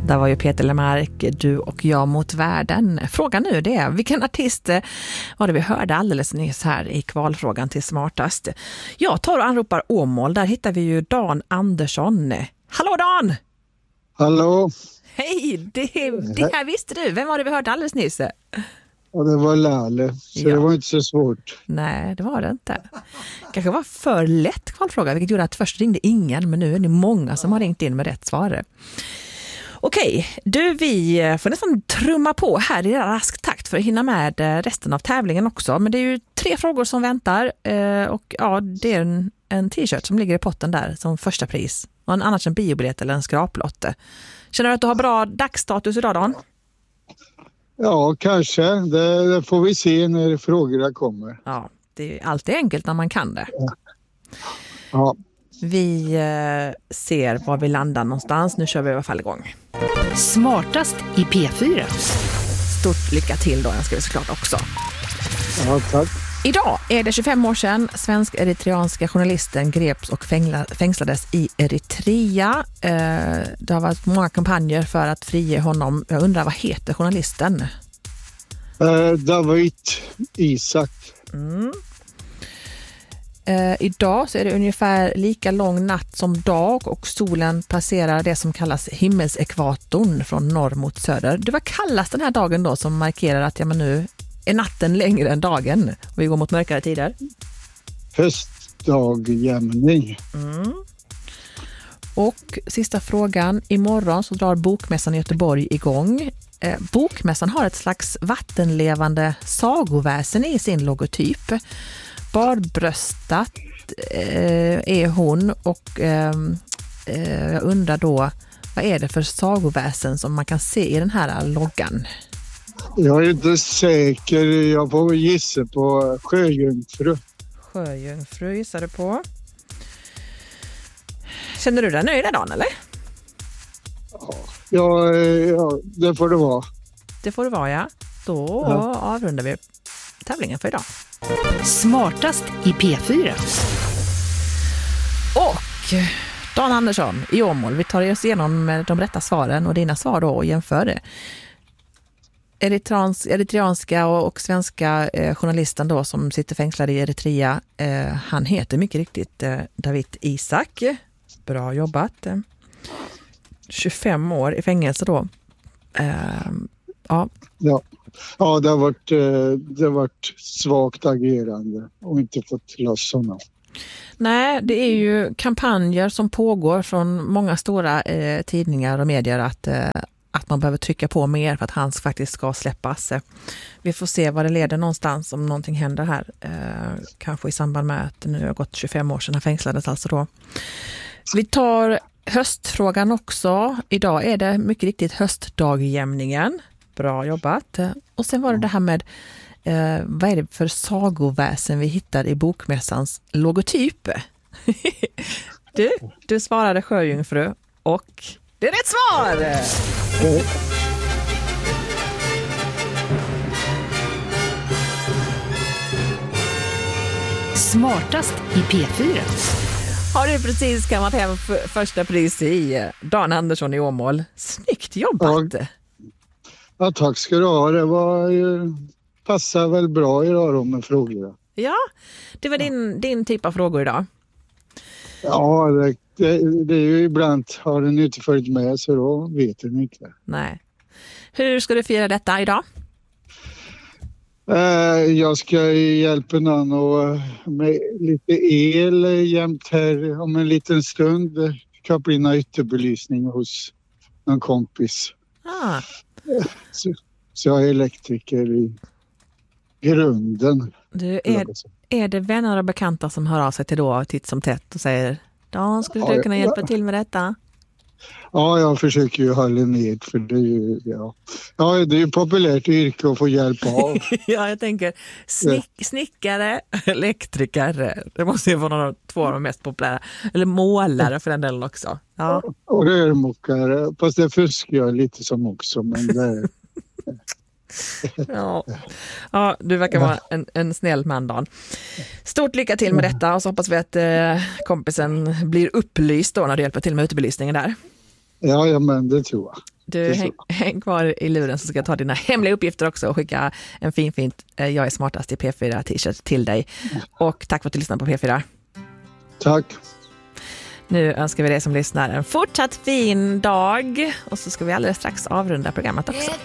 Där var ju Peter Lemark, Du och jag mot världen. Frågan nu det är, vilken artist var det vi hörde alldeles nyss här i kvalfrågan till Smartast? Jag tar och anropar Åmål, där hittar vi ju Dan Andersson. Hallå Dan! Hallå! Hej, det här visste du. Vem var det vi hörde alldeles nyss? Ja, det var Lalle, så det var inte så svårt. Nej, det var det inte. Kanske var för lätt kvalfråga, vilket gjorde att först ringde ingen, men nu är det många som har ringt in med rätt svar. Okej, vi får nästan trumma på här i rask takt för att hinna med resten av tävlingen också. Men det är ju 3 frågor som väntar och ja, det är en t-shirt som ligger i potten där som första pris. Och annars en biobiljett eller en skraplott. Känner du att du har bra dagsstatus idag, Dan? Ja, kanske. Det får vi se när frågorna kommer. Ja, det är alltid enkelt när man kan det. Ja. Vi ser var vi landar någonstans. Nu kör vi i alla fall igång. Smartast i P4. Stort lycka till då, ska vi såklart också. Ja, tack. Idag är det 25 år sedan svensk-eritreanska journalisten greps och fängslades i Eritrea. Det har varit många kampanjer för att frige honom. Jag undrar, vad heter journalisten? Dawit Isaak. Idag så är det ungefär lika lång natt som dag och solen passerar det som kallas himmelsekvatorn från norr mot söder. Det var kallas den här dagen då som markerar att nu är natten längre än dagen och vi går mot mörkare tider. Höstdagjämning. Och sista frågan, imorgon så drar Bokmässan i Göteborg igång. Bokmässan har ett slags vattenlevande sagoväsen i sin logotyp. Barbröstat är hon och jag undrar då, vad är det för sagoväsen som man kan se i den här loggan? Jag är inte säker, jag får gissa på sjöjungfru. Sjöjungfru gissar du på. Känner du dig nöjd idag, eller? Ja, det får det vara. Det får det vara, ja. Då avrundar vi tävlingen för idag. Smartast i P4. Och Dan Andersson i Åmål, vi tar oss igenom de rätta svaren och dina svar då och jämför det. Eritreanska och svenska journalisten då som sitter fängslad i Eritrea, han heter mycket riktigt Dawit Isaak. Bra jobbat. 25 år i fängelse då. Ja, det har varit svagt agerande och inte fått loss honom. Nej, det är ju kampanjer som pågår från många stora tidningar och medier att man behöver trycka på mer för att han faktiskt ska släppas. Vi får se vad det leder någonstans om någonting händer här. Kanske i samband med att det nu har gått 25 år sedan han fängslades alltså då. Vi tar höstfrågan också. Idag är det mycket riktigt höstdagjämningen. Bra jobbat. Och sen var det här med vad är det för sagoväsen vi hittar i Bokmässans logotyp? Du svarade sjöjungfru och det är rätt svar! Smartast i P4. Har du precis kammat hem första pris i Dan Andersson i Åmål. Snyggt jobbat! Ja, tack ska du ha. Det var passar väl bra idag då med frågorna. Ja, det var din typ av frågor idag. Ja, det är ju ibland har den inte följt med så då vet den inte. Nej. Hur ska du fira detta idag? Jag ska hjälpa någon och med lite el jämt här om en liten stund. Koppla in ytterbelysning hos någon kompis. Så jag är elektriker i grunden. Är det vänner och bekanta som hör av sig till då titt som tätt och säger Dan, skulle du kunna hjälpa till med detta? Ja, jag försöker ju hålla med för det är ju, det är ju populärt yrke att få hjälp av. Ja, jag tänker snickare, elektriker, det måste ju vara två av de mest populära. Eller målare för den delen också. Ja. Och rörmokare, fast det fuskar jag lite som också, men det... Ja, du verkar vara en snäll man, Dan. Stort lycka till med detta och så hoppas vi att kompisen blir upplyst då när du hjälper till med utebelysningen där. Ja, men det tror jag. Du, häng kvar i luren så ska jag ta dina hemliga uppgifter också och skicka en fint Jag är smartast i P4 t-shirt till dig. Och tack för att du lyssnade på P4. Tack. Nu önskar vi dig som lyssnar en fortsatt fin dag och så ska vi alldeles strax avrunda programmet också.